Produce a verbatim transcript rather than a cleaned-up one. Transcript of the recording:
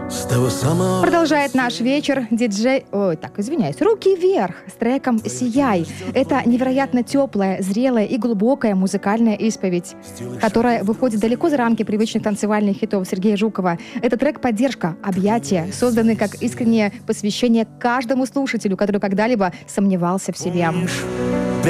С того самого... Продолжает наш вечер диджей... Ой, так, извиняюсь. «Руки вверх» с треком «Сияй». Это невероятно теплая, зрелая и глубокая музыкальная исповедь, которая выходит далеко за рамки привычных танцевальных хитов Сергея Жукова. Это трек «Поддержка», «Объятия», созданный как искреннее посвящение каждому слушателю, который когда-либо сомневался в себе.